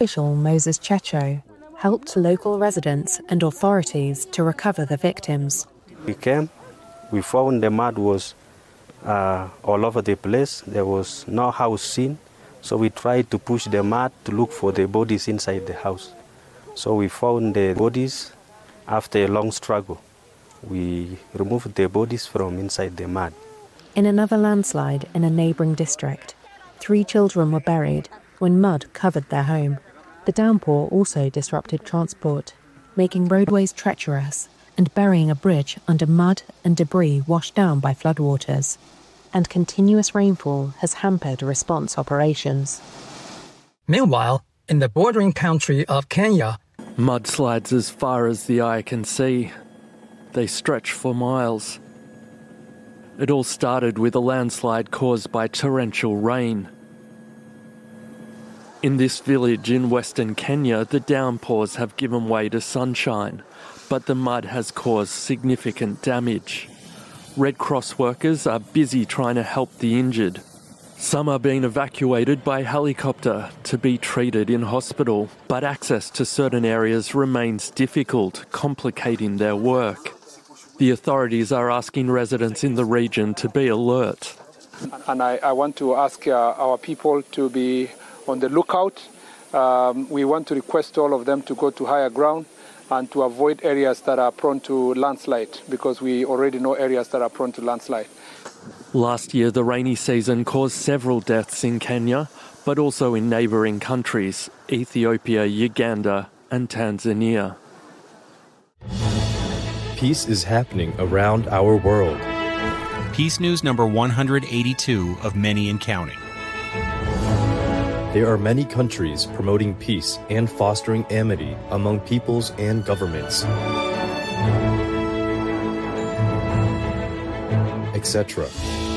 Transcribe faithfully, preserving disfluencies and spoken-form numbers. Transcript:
official Moses Checho helped local residents and authorities to recover the victims. We came, we found the mud was uh, all over the place. There was no house seen, so we tried to push the mud to look for the bodies inside the house. So we found the bodies after a long struggle. We removed the bodies from inside the mud. In another landslide in a neighbouring district, three children were buried when mud covered their home. The downpour also disrupted transport, making roadways treacherous and burying a bridge under mud and debris washed down by floodwaters. And continuous rainfall has hampered response operations. Meanwhile, in the bordering country of Kenya, mudslides as far as the eye can see. They stretch for miles. It all started with a landslide caused by torrential rain. In this village in western Kenya, the downpours have given way to sunshine, but the mud has caused significant damage. Red Cross workers are busy trying to help the injured. Some are being evacuated by helicopter to be treated in hospital, but access to certain areas remains difficult, complicating their work. The authorities are asking residents in the region to be alert. And I, I want to ask uh, our people to be on the lookout. Um, we want to request all of them to go to higher ground and to avoid areas that are prone to landslide, because we already know areas that are prone to landslide. Last year, the rainy season caused several deaths in Kenya, but also in neighbouring countries, Ethiopia, Uganda and Tanzania. Peace is happening around our world. Peace News number one hundred eighty-two of many and counting. There are many countries promoting peace and fostering amity among peoples and governments, et cetera.